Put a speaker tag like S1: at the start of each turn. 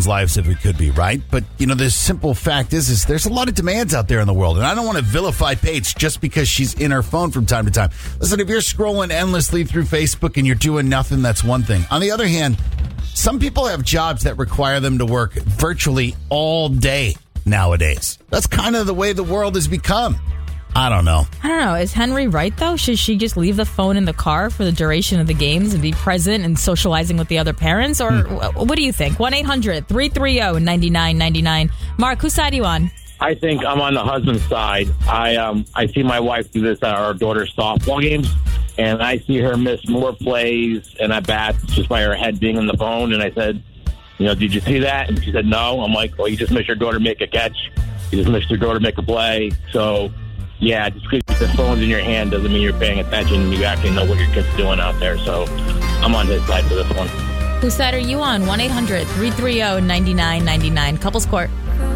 S1: everyone's lives if it could be, right? But, the simple fact is there's a lot of demands out there in the world, and I don't want to vilify Paige just because she's in her phone from time to time. Listen, if you're scrolling endlessly through Facebook and you're doing nothing, that's one thing. On the other hand, some people have jobs that require them to work virtually all day nowadays. That's kind of the way the world has become. I don't know.
S2: Is Henry right, though? Should she just leave the phone in the car for the duration of the games and be present and socializing with the other parents? Or what do you think? 1-800-330-9999. Mark, whose side are you on?
S3: I think I'm on the husband's side. I see my wife do this at our daughter's softball games, and I see her miss more plays and at bats just by her head being on the phone. And I said, did you see that? And she said, no. I'm like, well, you just missed your daughter make a catch. You just missed your daughter make a play. So, yeah, just because the phone's in your hand doesn't mean you're paying attention. You actually know what your kid's doing out there. So I'm on his side for this one.
S2: Whose side are you on? 1-800-330-9999. Couples Court.